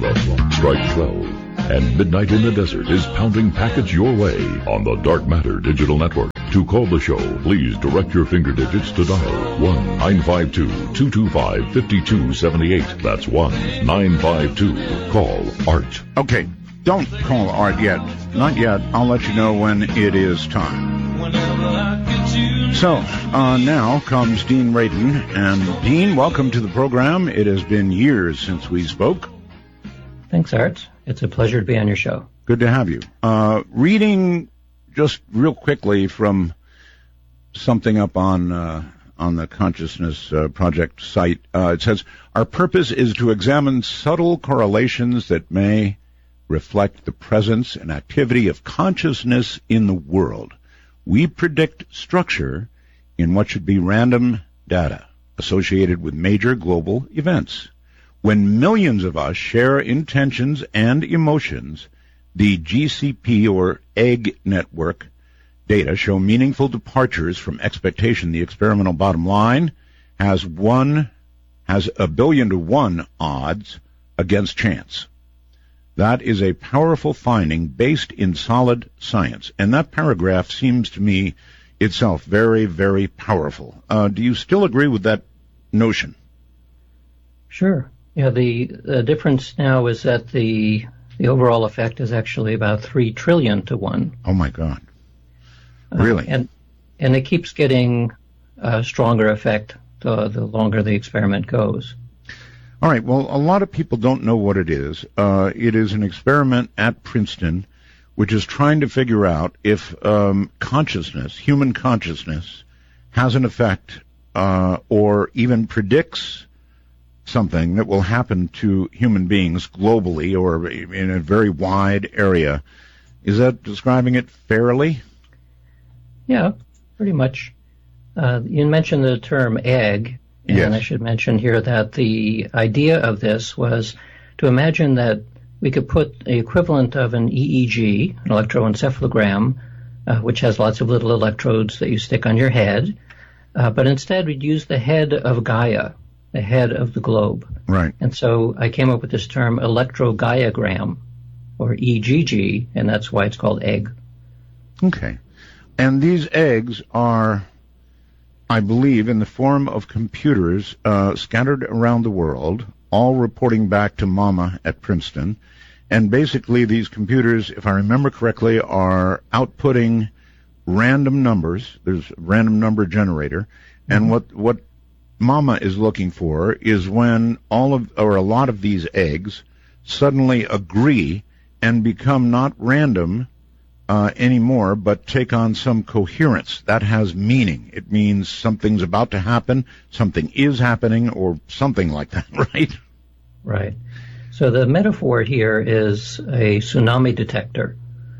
Strike 12 and Midnight in the Desert is pounding packets your way on the Dark Matter Digital Network. To call the show, please direct your finger digits to dial 1-952-225-5278. That's 1-952. Call Art. Okay, don't call Art yet. Not yet. I'll let you know when it is time. So, now comes Dean Radin. And Dean, welcome to the program. It has been years since we spoke. Thanks, Art. It's a pleasure to be on your show. Good to have you. Reading just real quickly from something up on the Consciousness Project site, it says, our purpose is to examine subtle correlations that may reflect the presence and activity of consciousness in the world. We predict structure in what should be random data associated with major global events. When millions of us share intentions and emotions, the GCP or EGG network data show meaningful departures from expectation. The experimental bottom line has 1 billion to 1 odds against chance. That is a powerful finding based in solid science. And that paragraph seems to me itself very, very powerful. Do you still agree with that notion? Sure. Yeah, the difference now is that the overall effect is actually about 3 trillion to 1. Oh, my God. Really? And it keeps getting a stronger effect the longer the experiment goes. All right. Well, a lot of people don't know what it is. It is an experiment at Princeton which is trying to figure out if consciousness, human consciousness, has an effect or even predicts something that will happen to human beings globally or in a very wide area. Is that describing it fairly? Yeah, pretty much. You mentioned the term egg, and yes. I should mention here that the idea of this was to imagine that we could put the equivalent of an EEG, an electroencephalogram, which has lots of little electrodes that you stick on your head, but instead we'd use the head of Gaia, the head of the globe. Right. And so I came up with this term electrogaiagram, or EGG, and that's why it's called egg. Okay. And these eggs are, I believe, in the form of computers scattered around the world, all reporting back to Mama at Princeton. And basically these computers, if I remember correctly, are outputting random numbers. There's a random number generator. And what Mama is looking for is when a lot of these eggs suddenly agree and become not random anymore, but take on some coherence that has meaning. It means something's about to happen, something is happening, or something like that, right? Right. So the metaphor here is a tsunami detector.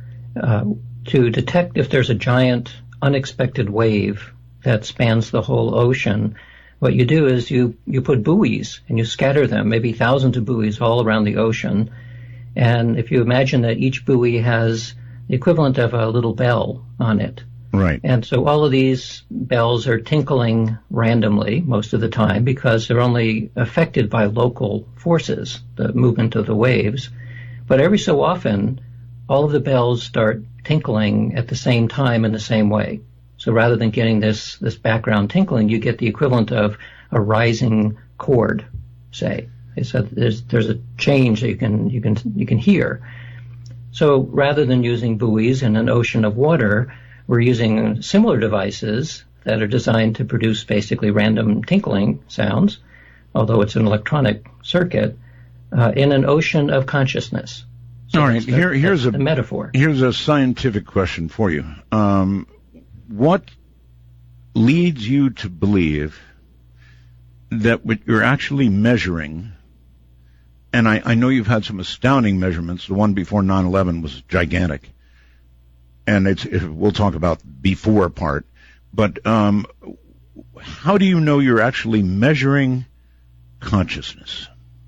To detect if there's a giant unexpected wave that spans the whole ocean, what you do is you put buoys and you scatter them, maybe thousands of buoys all around the ocean. And if you imagine that each buoy has the equivalent of a little bell on it. Right. And so all of these bells are tinkling randomly most of the time because they're only affected by local forces, the movement of the waves. But every so often, all of the bells start tinkling at the same time in the same way. So rather than getting this background tinkling, you get the equivalent of a rising chord, say. So there's a change that you can hear. So rather than using buoys in an ocean of water, we're using similar devices that are designed to produce basically random tinkling sounds, although it's an electronic circuit, in an ocean of consciousness. So all right, here's a metaphor. Here's a scientific question for you. What leads you to believe that what you're actually measuring, and I know you've had some astounding measurements. The one before 9/11 was gigantic. And we'll talk about before part. But how do you know you're actually measuring consciousness?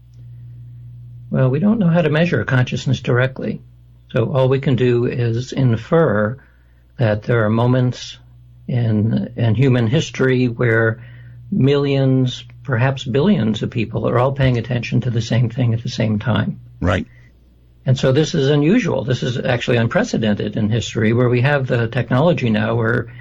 Well, we don't know how to measure consciousness directly. So all we can do is infer that there are moments in human history where millions, perhaps billions of people are all paying attention to the same thing at the same time. Right. And so this is unusual. This is actually unprecedented in history, where we have the technology now where